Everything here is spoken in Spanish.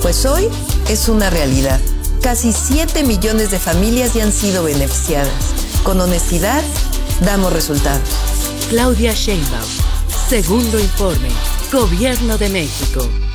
Pues hoy es una realidad. Casi 7 millones de familias ya han sido beneficiadas. Con honestidad, damos resultados. Claudia Sheinbaum, segundo informe, Gobierno de México.